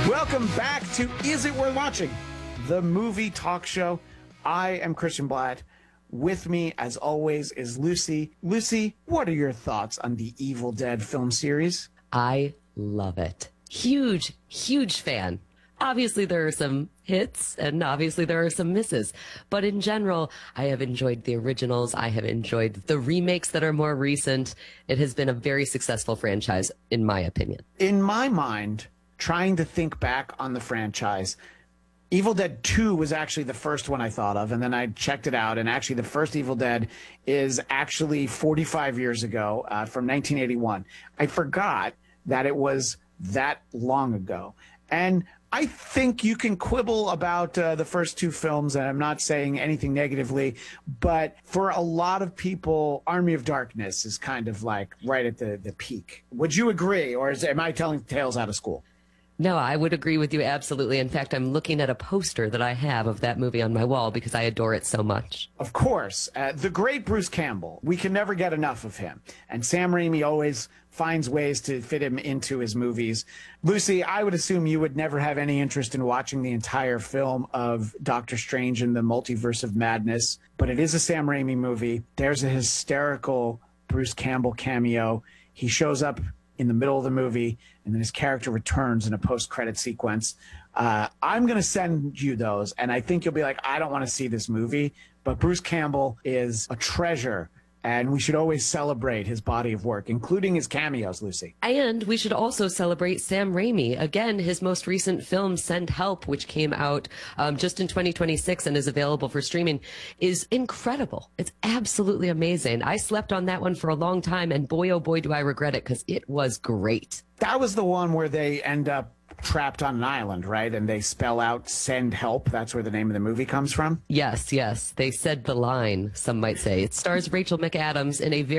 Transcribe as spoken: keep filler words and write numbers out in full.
Welcome back to Is It Worth Watching, the movie talk show. I am Christian Blatt. With me, as always, is Lucy. Lucy, what are your thoughts on the Evil Dead film series? I love it. Huge, huge fan. Obviously, there are some hits and obviously there are some misses. But in general, I have enjoyed the originals. I have enjoyed the remakes that are more recent. It has been a very successful franchise, in my opinion. In my mind, trying to think back on the franchise, Evil Dead two was actually the first one I thought of, and then I checked it out, and actually the first Evil Dead is actually forty-five years ago, uh, from nineteen eighty-one. I forgot that it was that long ago. And I think you can quibble about uh, the first two films, and I'm not saying anything negatively, but for a lot of people, Army of Darkness is kind of like right at the, the peak. Would you agree, or is, am I telling tales out of school? No, I would agree with you absolutely. In fact, I'm looking at a poster that I have of that movie on my wall because I adore it so much. Of course. Uh, the great Bruce Campbell. We can never get enough of him. And Sam Raimi always finds ways to fit him into his movies. Lucy, I would assume you would never have any interest in watching the entire film of Doctor Strange and the Multiverse of Madness, but it is a Sam Raimi movie. There's a hysterical Bruce Campbell cameo. He shows up in the middle of the movie, and then his character returns in a post-credit sequence. Uh, I'm going to send you those, and I think you'll be like, I don't want to see this movie, but Bruce Campbell is a treasure, and we should always celebrate his body of work, including his cameos, Lucy. And we should also celebrate Sam Raimi. Again, his most recent film, Send Help, which came out um, just in twenty twenty-six and is available for streaming, is incredible. It's absolutely amazing. I slept on that one for a long time, and boy, oh boy, do I regret it, because it was great. That was the one where they end up trapped on an island, right? And they spell out Send Help. That's where the name of the movie comes from. Yes, yes. They said the line, some might say. It stars Rachel McAdams in a very